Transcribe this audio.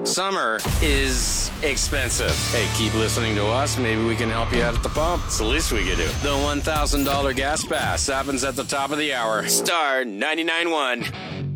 Summer is expensive. Hey, keep listening to us. Maybe we can help you out at the pump. It's the least we could do. The $1,000 gas pass happens at the top of the hour. Star 99.1.